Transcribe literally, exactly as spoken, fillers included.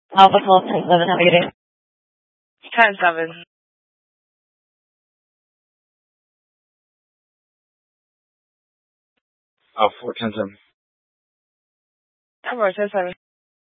Alpha Golf ten seven, how are you doing? ten seven. Uh, four ten seven. Number ten seven.